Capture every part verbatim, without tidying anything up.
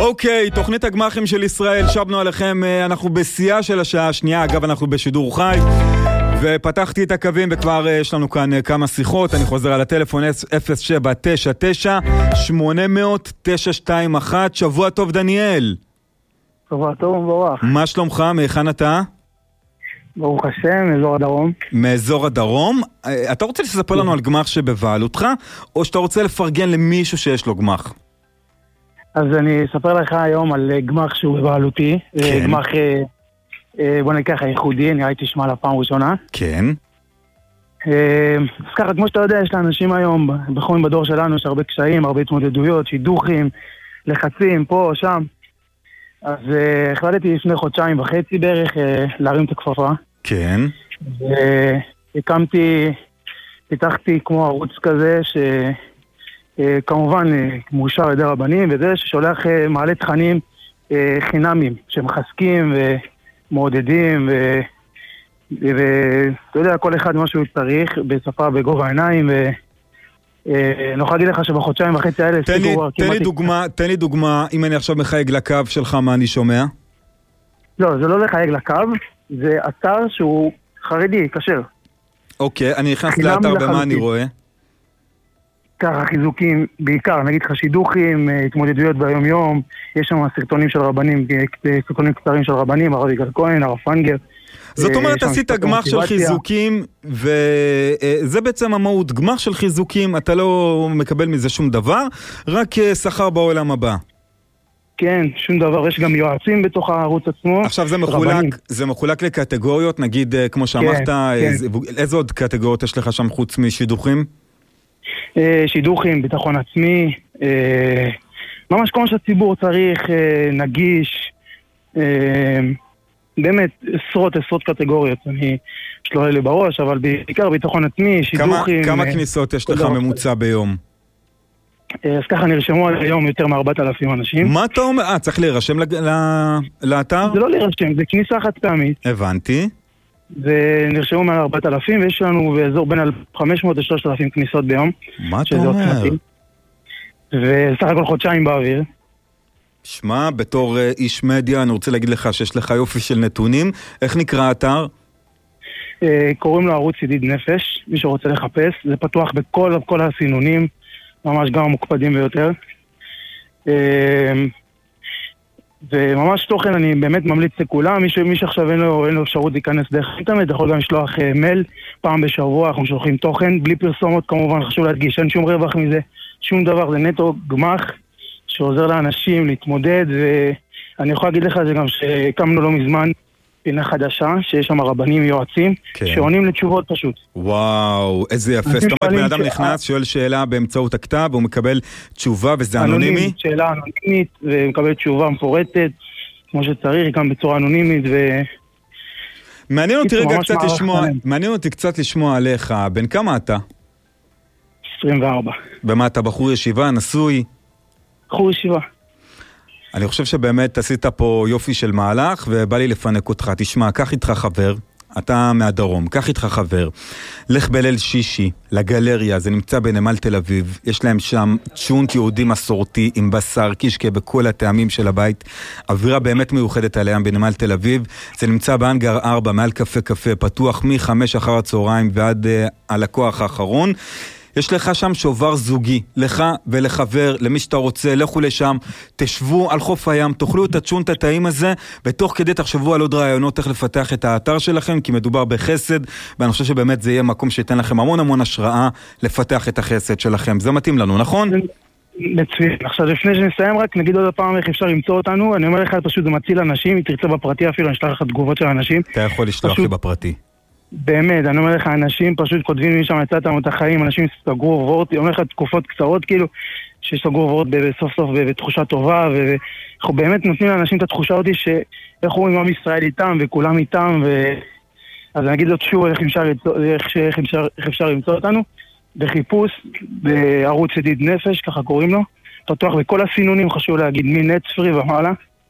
אוקיי, תוכנית הגמחים של ישראל, שבנו עליכם, אנחנו בשיאה של השעה השנייה, אגב אנחנו בשידור חי, ופתחתי את הקווים וכבר יש לנו כאן כמה שיחות, אני חוזר על הטלפון אפס שבע תשע תשע שמונה אפס אפס תשע שתיים אחת, שבוע טוב דניאל. שבוע טוב ומבורך. מה שלומך, מהיכן אתה? ברוך השם, מאזור הדרום. מאזור הדרום? אתה רוצה לספר לנו על גמח שבבעלותך, או שאתה רוצה לפרגן למישהו שיש לו גמח? אז אני אספר לך היום על גמח שהוא בבעלותי. כן. גמח, בוא ניקח הייחודי, נראה לי תשמע לה פעם ראשונה. כן. אז ככה, כמו שאתה יודע, יש לאנשים היום, בכל בדור שלנו, יש הרבה קשיים, הרבה התמודדויות, שידוכים, לחצים, פה, שם. אז uh, החלטתי לפני חודשיים וחצי בערך uh, להרים את הכפפה. כן. והקמתי, פיתחתי כמו ערוץ כזה, שכמובן uh, uh, מאושר על ידי רבנים, וזה ששולח uh, מעלה תכנים uh, חינמים, שמחזקים ומעודדים, ואתה יודע, כל אחד מה שהוא צריך, בשפה בגובה העיניים, ו... אני יכול להגיד לך שבחודשיים וחצי האלה תן לי, תן לי דוגמה, תן לי דוגמה, אם אני עכשיו מחייג לקו שלך, מה אני שומע? לא, זה לא לחייג לקו, זה אתר שהוא חרדי, כשר. אוקיי, אני נכנס לאתר, במה אני רואה? ככה, חיזוקים, בעיקר, נגיד לך שידוכים, התמודדויות ביום יום, יש שם סרטונים של רבנים, סרטונים קצרים של רבנים, הרב יגאל כהן, הרב פנגר. זאת אומרת, עשית גמח של חיזוקים, וזה בעצם המהות, גמח של חיזוקים, אתה לא מקבל מזה שום דבר, רק שכר בעולם הבא. כן, שום דבר, יש גם יועצים בתוך הערוץ עצמו. עכשיו זה מחולק, זה מחולק לקטגוריות, נגיד, כמו שאמרת, איזה עוד קטגוריות יש לך שם חוץ משידוכים? שידוכים, ביטחון עצמי, ממש כמו שהציבור צריך, נגיש, באמת עשרות עשרות קטגוריות, אני שלא לי בראש, אבל בעיקר ביטחון עצמי, שידוכים. כמה כניסות יש לך ממוצע ביום? אז ככה נרשמו על היום יותר מ-ארבעת אלפים אנשים. מה אתה אומר? אה, צריך להירשם לאתר? זה לא להירשם, זה כניסה חד פעמית. הבנתי. ונרשמו מעל ארבעת אלפים, ויש לנו באזור בין חמש מאות ל-שלושת אלפים כניסות ביום. מה אתה אומר? וסך הכל חודשיים באוויר. שמע, בתור איש מדיה, אני רוצה להגיד לך שיש לך יופי של נתונים. איך נקרא האתר? קוראים לו ערוץ ידיד נפש, מי שרוצה לחפש. זה פתוח בכל כל הסינונים, ממש גם המוקפדים ביותר. וממש תוכן, אני באמת ממליץ לכולם. מי, מי שעכשיו אין לו, אין לו אפשרות להיכנס דרך אינטרנט, יכול גם לשלוח מייל פעם בשבוע, אנחנו שולחים תוכן, בלי פרסומות כמובן, חשוב להדגיש, אין שום רווח מזה, שום דבר, זה נטו גמח. שעוזר לאנשים להתמודד, ואני יכול להגיד לך זה גם שהקמנו לא מזמן פינה חדשה, שיש שם רבנים יועצים, כן. שעונים לתשובות פשוט. וואו, איזה יפה. זאת אומרת, בן אדם ש... נכנס, שואל שאלה באמצעות הכתב, והוא מקבל תשובה, וזה אנונימי? אנונימית, שאלה אנונימית, ומקבל תשובה מפורטת, כמו שצריך, גם בצורה אנונימית, ו... מעניין אותי רגע קצת לשמוע, עליהם. מעניין אותי קצת לשמוע עליך, בן כמה אתה? עשרים וארבע. במה אתה בחור ישיבה, נשוי? בחור ישיבה. אני חושב שבאמת עשית פה יופי של מהלך, ובא לי לפנק אותך. תשמע, קח איתך חבר, אתה מהדרום, קח איתך חבר, לך בליל שישי לגלריה, זה נמצא בנמל תל אביב, יש להם שם צ'ונט יהודי מסורתי עם בשר קישקה בכל הטעמים של הבית, אווירה באמת מיוחדת עליהם בנמל תל אביב, זה נמצא באנגר ארבע, מעל קפה קפה, פתוח מחמש אחר הצהריים ועד uh, הלקוח האחרון. יש לך שם שובר זוגי, לך ולחבר, למי שאתה רוצה, לכו לשם, תשבו על חוף הים, תאכלו את הצ'ונט הטעים הזה, בתוך כדי תחשבו על עוד רעיונות איך לפתח את האתר שלכם, כי מדובר בחסד, ואני חושב שבאמת זה יהיה מקום שייתן לכם המון המון השראה לפתח את החסד שלכם. זה מתאים לנו, נכון? מצוין. עכשיו, לפני שנסיים רק, נגיד עוד פעם איך אפשר למצוא אותנו, אני אומר לך פשוט זה מציל אנשים, אם תרצה בפרטי אפילו, אני אשלח לך תגובות של אנשים. אתה יכול לשלוח לי בפרטי. באמת, אני אומר לך, אנשים פשוט כותבים משם יצאת לנו את החיים, אנשים סגרו וורט, אני אומר לך תקופות קצרות כאילו, שסגרו וורט בסוף סוף בתחושה טובה, ואנחנו באמת נותנים לאנשים את התחושה אותי שאיך רואים עם ישראל איתם וכולם איתם, ו... אז אני אגיד לו שוב איך אפשר, איך, איך, אפשר, איך אפשר למצוא אותנו, בחיפוש, בערוץ ידיד נפש, ככה קוראים לו, פתוח בכל הסינונים, חשוב להגיד, מנטספרי ומעלה,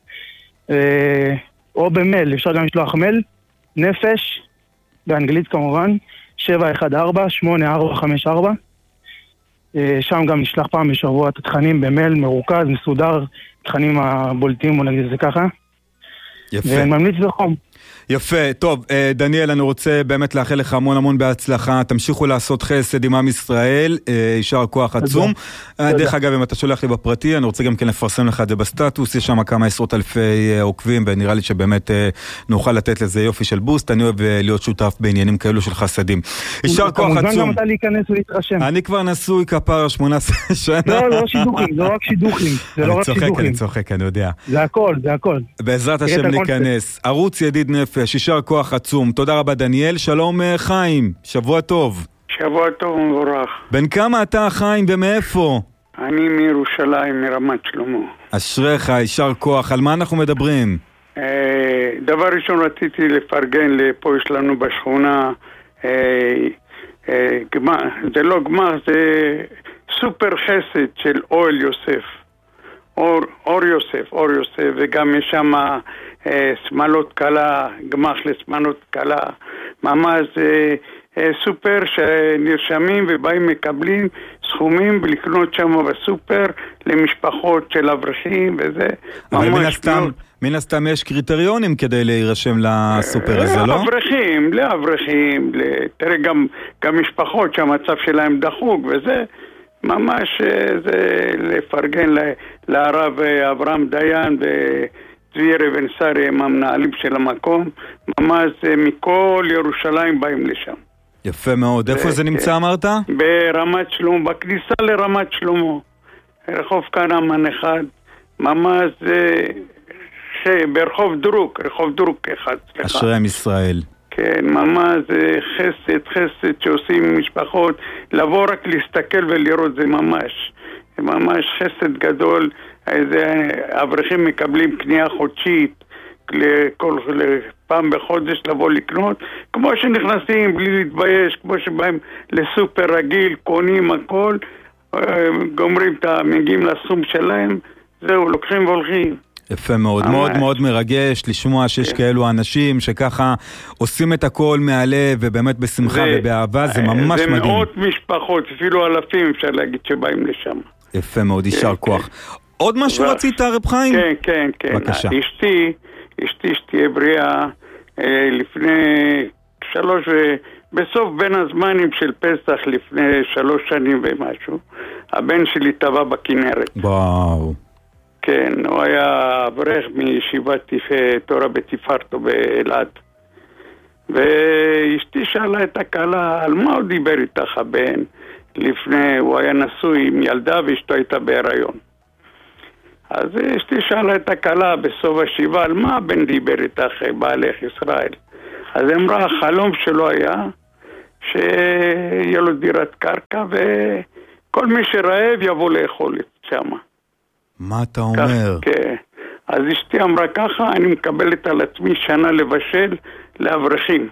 או במייל, אפשר גם לשלוח מייל, נפש, באנגלית כמובן, שבע אחת ארבע שמונה ארבע חמש ארבע, שם גם נשלח פעם בשבוע את התכנים במייל מרוכז, מסודר, תכנים הבולטים, או נגיד את זה ככה. יפה. וממליץ בחום. יפה, טוב, דניאל, אני רוצה באמת לאחל לך המון המון בהצלחה, תמשיכו לעשות חסד עם עם ישראל, יישר כוח עצום. דרך אגב, אם אתה שולח לי בפרטי, אני רוצה גם כן לפרסם לך את זה בסטטוס, יש שם כמה עשרות אלפי עוקבים, ונראה לי שבאמת נוכל לתת לזה יופי של בוסט, אני אוהב להיות שותף בעניינים כאלו של חסדים. יישר כוח עצום. גם אתה להיכנס ולהתרשם. אני כבר נשוי כפר שמונה עשרה שנה. לא, לא שידוכים, זה לא רק שידוכים. אני צוחק, אני צוחק, אני יודע. זה הכל, זה הכל. בעזרת השם ניכנס. ערוץ ידיד נפש, יישר כוח עצום. תודה רבה דניאל. שלום חיים, שבוע טוב. שבוע טוב ומבורך. בן כמה אתה חיים ומאיפה? אני מירושלים, מרמת שלמה. אשריך, יישר כוח. על מה אנחנו מדברים? דבר ראשון רציתי לפרגן, פה יש לנו בשכונה גמר, זה לא גמר, זה סופר חסד של אוהל יוסף, אור, אור יוסף, אור יוסף, וגם יש שם אה, שמלות קלה, גמח לשמלות קלה, ממש אה, אה, סופר שנרשמים ובאים מקבלים סכומים ולקנות שם בסופר למשפחות של אברכים וזה. אבל מן הסתם, מן הסתם יש קריטריונים כדי להירשם לסופר הזה, לא? לאברכים, לאברכים, תראה גם, גם משפחות שהמצב שלהם דחוק וזה, ממש זה לפרגן לרב אברהם דיין וצבי רבן סרי, הם המנהלים של המקום, ממש מכל ירושלים באים לשם. יפה מאוד. איפה זה נמצא אמרת? ברמת שלמה, בכניסה לרמת שלמה, רחוב קנמן אחד, ממש ברחוב דרוק, רחוב דרוק אחד. אשרי עם ישראל. כן, ממש זה חסד, חסד שעושים משפחות, לבוא רק להסתכל ולראות, זה ממש, זה ממש חסד גדול. איזה אברכים מקבלים קנייה חודשית, לכל פעם בחודש לבוא לקנות, כמו שנכנסים בלי להתבייש, כמו שבאים לסופר רגיל, קונים הכל, גומרים את המגיעים לסום שלהם, זהו, לוקחים והולכים. יפה מאוד, מאוד מאוד מרגש לשמוע שיש כאלו אנשים שככה עושים את הכל מהלב ובאמת בשמחה ובאהבה, זה ממש מדהים. זה מאות משפחות, אפילו אלפים אפשר להגיד שבאים לשם. יפה מאוד, יישר כוח. עוד משהו רצית רב חיים? כן, כן, כן. בבקשה. אשתי, אשתי שתהיה בריאה לפני שלוש, בסוף בין הזמנים של פסח לפני שלוש שנים ומשהו, הבן שלי טבע בכנרת. וואו. כן, הוא היה אברך מישיבת תורה בתפארתו באלעד. ואשתי שאלה את הכלה, על מה הוא דיבר איתך הבן? לפני, הוא היה נשוי עם ילדה ואשתו הייתה בהיריון. אז אשתי שאלה את הכלה בסוף השיבה, על מה הבן דיבר איתך בעלך ישראל? אז אמרה, החלום שלו היה שיהיה לו דירת קרקע וכל מי שרעב יבוא לאכול שם. מה אתה אומר? כן. אז אשתי אמרה ככה, אני מקבלת על עצמי שנה לבשל לאברכים.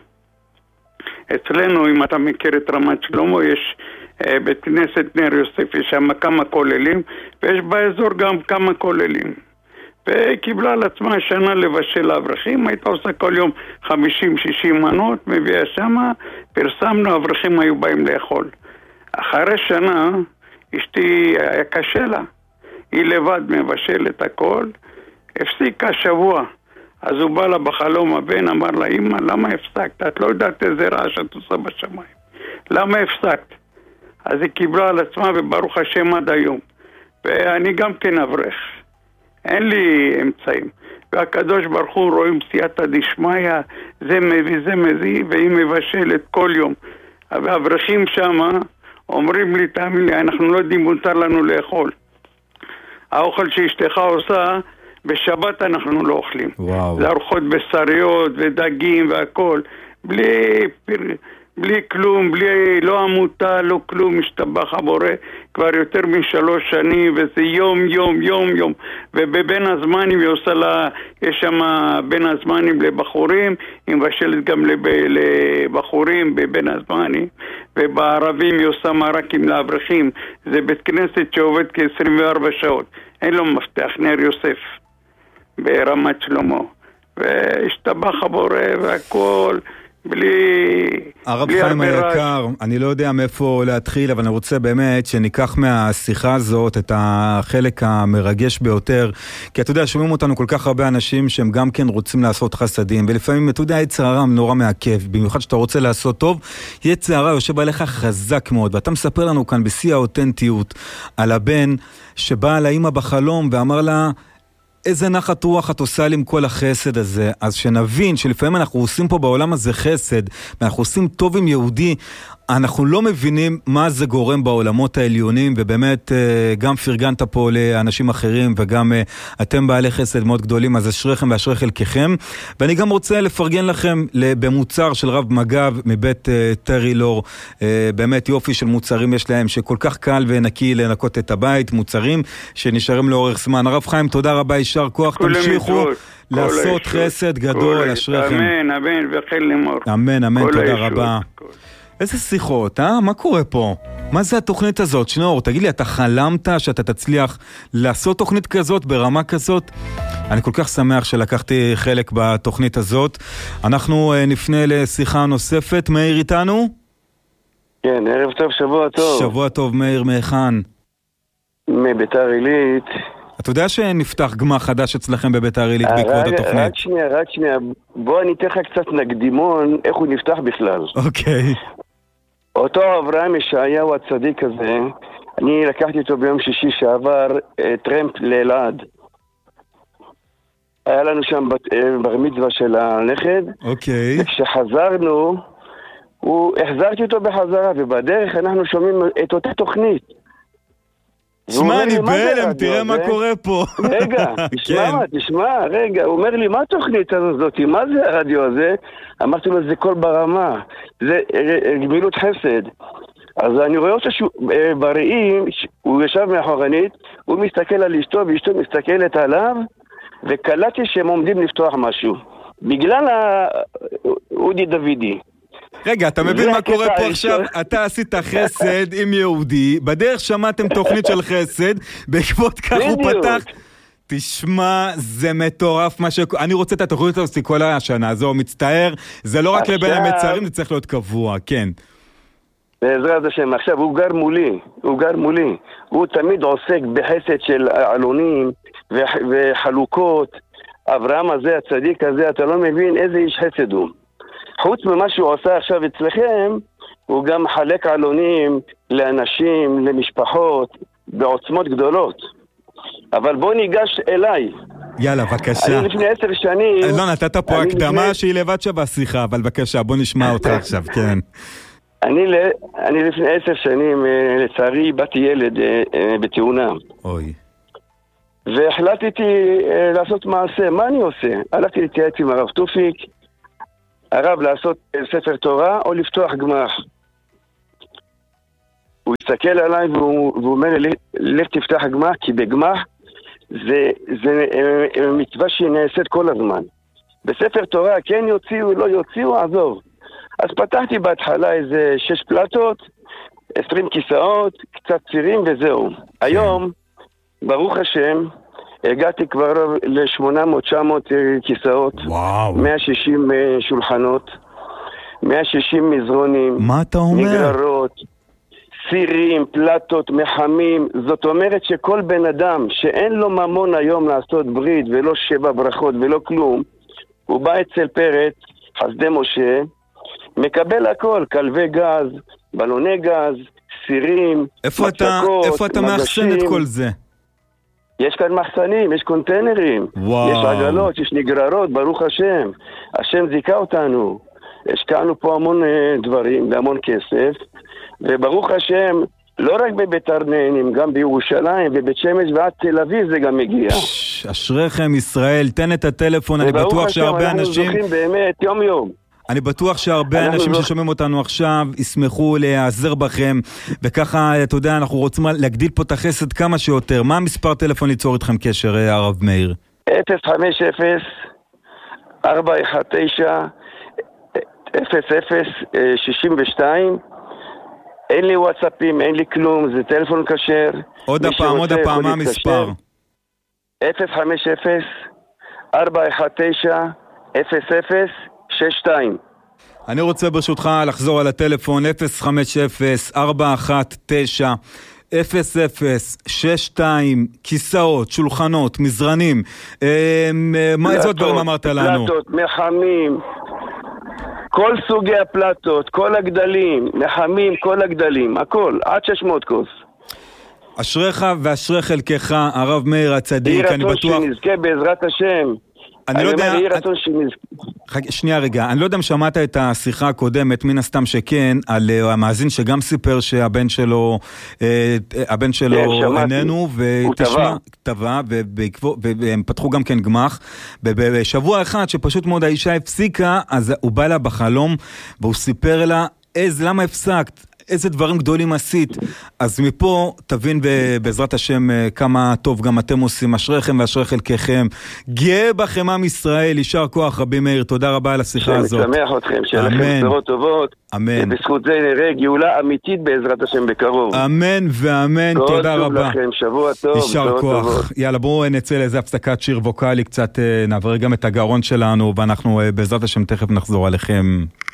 אצלנו, אם אתה מכיר את רמת שלמה, יש אה, בית כנסת נר יוסף, יש שם כמה כוללים, ויש באזור גם כמה כוללים. וקיבלה על עצמה שנה לבשל לאברכים, הייתה עושה כל יום חמישים שישים מנות, מביאה שמה, פרסמנו, האברכים היו באים לאכול. אחרי שנה, אשתי היה קשה לה. היא לבד מבשל את הכל, הפסיקה שבוע. אז הוא בא לה בחלום, הבן אמר לה, אמא, למה הפסקת? את לא יודעת איזה רעש את עושה בשמיים. למה הפסקת? אז היא קיבלה על עצמה וברוך השם עד היום. ואני גם כן אברך. אין לי אמצעים. והקדוש ברוך הוא רואים סייעתא דשמיא, זה מביא, זה מביא, והיא מבשלת כל יום. והאברכים שמה אומרים לי, תאמין לי, אנחנו לא יודעים מותר לנו לאכול. האוכל שאשתך עושה, בשבת אנחנו לא אוכלים. וואו. זה ארוחות בשריות ודגים והכל. בלי, בלי כלום, בלי, לא עמותה, לא כלום, משתבח הבורא כבר יותר משלוש שנים, וזה יום, יום, יום, יום. ובבין הזמנים היא עושה לה, יש שם בין הזמנים לבחורים, היא מבשלת גם לב, לבחורים בבין הזמנים, ובערבים היא עושה מרקים לאברכים. זה בית כנסת שעובד כ-עשרים וארבע שעות. אין לו מפתח, נר יוסף, ברמת שלמה. והשתבח הבורא והכל, בלי... הרב בלי חיים הרבה רעש. היקר, אני לא יודע מאיפה להתחיל, אבל אני רוצה באמת שניקח מהשיחה הזאת את החלק המרגש ביותר, כי אתה יודע, שומעים אותנו כל כך הרבה אנשים שהם גם כן רוצים לעשות חסדים, ולפעמים, אתה יודע, יצר הרע נורא מעכב, במיוחד שאתה רוצה לעשות טוב, יצר הרע יושב עליך חזק מאוד, ואתה מספר לנו כאן בשיא האותנטיות על הבן שבא לאמא בחלום ואמר לה, איזה נחת רוח את עושה לי עם כל החסד הזה. אז שנבין שלפעמים אנחנו עושים פה בעולם הזה חסד, ואנחנו עושים טוב עם יהודי, אנחנו לא מבינים מה זה גורם בעולמות העליונים, ובאמת גם פרגנת פה לאנשים אחרים, וגם אתם בעלי חסד מאוד גדולים, אז אשריכם ואשרי חלקכם. ואני גם רוצה לפרגן לכם במוצר של רב מגב מבית טרילור, באמת יופי של מוצרים יש להם, שכל כך קל ונקי לנקות את הבית, מוצרים שנשארים לאורך זמן. הרב חיים, תודה רבה, יישר כוח, תמשיכו לעשות חסד גדול, אשריכם. אמן, אמן, וחיל לימור. אמן, אמן, תודה רבה. איזה שיחות, אה? מה קורה פה? מה זה התוכנית הזאת? שנור, תגיד לי, אתה חלמת שאתה תצליח לעשות תוכנית כזאת ברמה כזאת? אני כל כך שמח שלקחתי חלק בתוכנית הזאת. אנחנו uh, נפנה לשיחה נוספת. מאיר איתנו? כן, ערב טוב, שבוע טוב. שבוע טוב, מאיר, מהיכן? מביתר עילית. אתה יודע שנפתח גמר חדש אצלכם בביתר עילית בעקבות התוכנית? רק שנייה, רק שנייה. בוא אני אתן לך קצת נקדימון, איך הוא נפתח בכלל. אוקיי. אותו אברהם ישעיהו הצדיק הזה, אני לקחתי אותו ביום שישי שעבר טרמפ לאלעד. היה לנו שם בר מצווה של הנכד. אוקיי. וכשחזרנו, הוא, החזרתי אותו בחזרה, ובדרך אנחנו שומעים את אותה תוכנית. שמע, אני בהלם, תראה מה קורה פה. רגע, תשמע, תשמע, רגע, הוא אומר לי, מה התוכנית הזאת? מה זה הרדיו הזה? אמרתי לו, זה כל ברמה, זה גמילות חסד. אז אני רואה אותו בראי, הוא ישב מאחורנית, הוא מסתכל על אשתו, ואשתו מסתכלת עליו, וקלטתי שהם עומדים לפתוח משהו. בגלל אודי דוידי. רגע, אתה מבין מה קורה פה עכשיו? אתה עשית חסד עם יהודי, בדרך שמעתם תוכנית של חסד, בעקבות כך הוא פתח. תשמע, זה מטורף מה ש... אני רוצה את התוכנית הזאת כל השנה, זהו, מצטער, זה לא רק לבין המצערים, זה צריך להיות קבוע, כן. בעזרת השם, עכשיו הוא גר מולי, הוא גר מולי, הוא תמיד עוסק בחסד של עלונים וחלוקות. אברהם הזה, הצדיק הזה, אתה לא מבין איזה איש חסד הוא. חוץ ממה שהוא עושה עכשיו אצלכם, הוא גם חלק עלונים לאנשים, למשפחות, בעוצמות גדולות. אבל בוא ניגש אליי. יאללה, בבקשה. אני לפני עשר שנים... לא, נתת פה הקדמה לפני... שהיא לבד שווה שיחה, אבל בבקשה, בוא נשמע אותך עכשיו, כן. אני, אני לפני עשר שנים, לצערי, באתי ילד בתאונה. אוי. והחלטתי לעשות מעשה. מה אני עושה? הלכתי להתייעץ עם הרב תופיק, הרב לעשות ספר תורה או לפתוח גמח. הוא הסתכל עליי והוא, והוא אומר לי, לך תפתח גמח, כי בגמח זה, זה מצווה שהיא נעשית כל הזמן. בספר תורה כן יוציאו, לא יוציאו, עזוב. אז פתחתי בהתחלה איזה שש פלטות, עשרים כיסאות, קצת צירים וזהו. היום, ברוך השם, הגעתי כבר ל-שמונה מאות תשע מאות כיסאות, וואו. מאה ושישים שולחנות, מאה ושישים מזרונים, מה אתה אומר? נגררות, סירים, פלטות, מחמים. זאת אומרת שכל בן אדם שאין לו ממון היום לעשות ברית ולא שבע ברכות ולא כלום, הוא בא אצל פרץ, חסדי משה, מקבל הכל, כלבי גז, בלוני גז, סירים, איפה אתה, איפה אתה מאחסן את כל זה? יש כאן מחסנים, יש קונטיינרים, וואו. יש עגלות, יש נגררות, ברוך השם. השם זיכה אותנו. השקענו פה המון uh, דברים והמון כסף, וברוך השם, לא רק בביתר נהנים, גם בירושלים ובית שמש ועד תל אביב זה גם מגיע. אשריכם ישראל, תן את הטלפון, אני בטוח שהרבה אנשים... אנחנו זוכים באמת יום יום. אני בטוח שהרבה אנשים ששומעים אותנו עכשיו ישמחו להיעזר בכם, וככה, אתה יודע, אנחנו רוצים להגדיל פה את החסד כמה שיותר. מה המספר טלפון ליצור איתכם קשר, הרב מאיר? אפס חמש אפס ארבע אחת תשע אפס אפס שש שתיים. אין לי וואטסאפים, אין לי כלום, זה טלפון כשר. עוד הפעם, עוד הפעם, מה המספר? אפס חמש אפס ארבע אחת תשע אפס אפס שש שתיים. אני רוצה ברשותך לחזור על הטלפון אפס חמש אפס ארבע אחת תשע אפס אפס שש שתיים, כיסאות, שולחנות, מזרנים. מה איזה דברים אמרת לנו? פלטות, מחמים, כל סוגי הפלטות, כל הגדלים, מחמים, כל הגדלים, הכל, עד שש מאות כוס. אשריך ואשרי חלקך, הרב מאיר הצדיק, אני בטוח... יהי רצון שנזכה בעזרת השם. אני לא יודע... יהי רצון שנזכה. שנייה רגע, אני לא יודע אם שמעת את השיחה הקודמת, מן הסתם שכן, על המאזין שגם סיפר שהבן שלו, הבן שלו איננו, ותשמע, כתבה, והם פתחו גם כן גמח, ובשבוע אחד שפשוט מאוד האישה הפסיקה, אז הוא בא לה בחלום, והוא סיפר לה, איזה, למה הפסקת? איזה דברים גדולים עשית. אז מפה תבין בעזרת השם כמה טוב גם אתם עושים, אשריכם ואשרי חלקכם. גאה בכם עם ישראל, יישר כוח רבי מאיר, תודה רבה על השיחה הזאת. שמשמח אתכם, שיהיה לכם בשורות טובות. אמן. ובזכות זה נראה גאולה אמיתית בעזרת השם בקרוב. אמן ואמן, תודה רבה. כל טוב לכם, שבוע טוב. יישר כוח. יאללה, בואו נצא לאיזה הפסקת שיר ווקלי, קצת נעבר גם את הגרון שלנו, ואנחנו בעזרת השם תכף נחזור עליכם.